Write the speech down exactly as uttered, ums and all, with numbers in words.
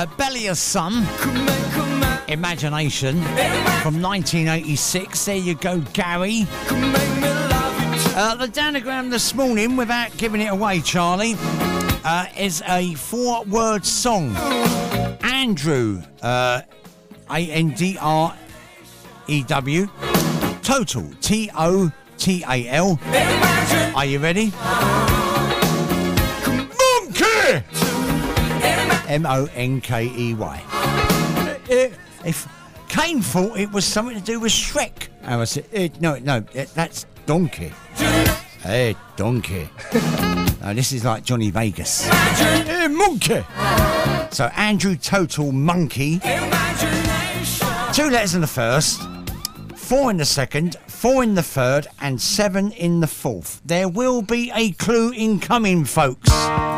Uh, Belly of Sun, Imagination, from nineteen eighty-six. There you go, Gary. Uh, the Danagram this morning, without giving it away, Charlie, uh, is a four-word song. Andrew, uh, A N D R E W, Total, T O T A L. Are you ready? Monkey! M O N K E Y. If Kane thought it was something to do with Shrek. I said, uh, no, no, that's Donkey. Hey, Donkey. No, this is like Johnny Vegas. Hey, Monkey. So Andrew Total Monkey. Two letters in the first, four in the second, four in the third, and seven in the fourth. There will be a clue incoming, folks.